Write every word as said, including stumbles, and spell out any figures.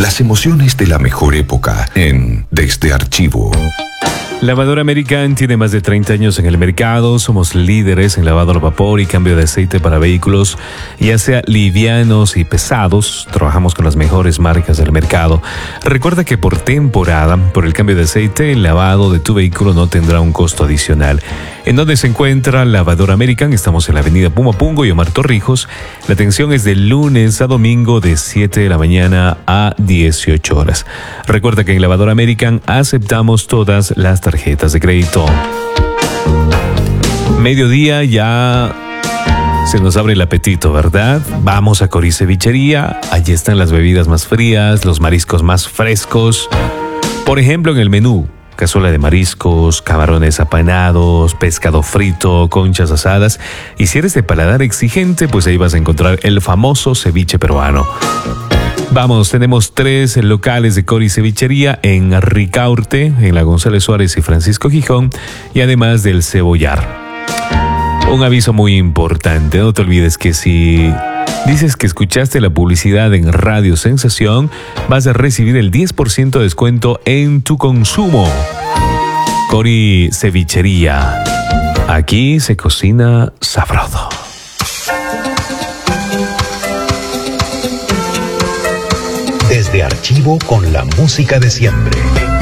Las emociones de la mejor época en Desde Archivo. Lavadora American tiene más de treinta años en el mercado. Somos líderes en lavado al vapor y cambio de aceite para vehículos, ya sea livianos y pesados. Trabajamos con las mejores marcas del mercado. Recuerda que por temporada, por el cambio de aceite, el lavado de tu vehículo no tendrá un costo adicional. ¿En dónde se encuentra Lavadora American? Estamos en la avenida Pumapungo y Omar Torrijos. La atención es de lunes a domingo de siete de la mañana a dieciocho horas. Recuerda que en Lavadora American aceptamos todas las tarjetas de crédito. Mediodía, ya se nos abre el apetito, ¿verdad? Vamos a Cori Cevichería. Allí están las bebidas más frías, los mariscos más frescos. Por ejemplo, en el menú, cazuela de mariscos, camarones apanados, pescado frito, conchas asadas. Y si eres de paladar exigente, pues ahí vas a encontrar el famoso ceviche peruano. Vamos, tenemos tres locales de Cori Cevichería en Ricaurte, en la González Suárez y Francisco Gijón, y además del Cebollar. Un aviso muy importante, no te olvides que si dices que escuchaste la publicidad en Radio Sensación, vas a recibir el diez por ciento de descuento en tu consumo. Cori Cevichería, aquí se cocina sabroso. Desde Archivo, con la música de siempre.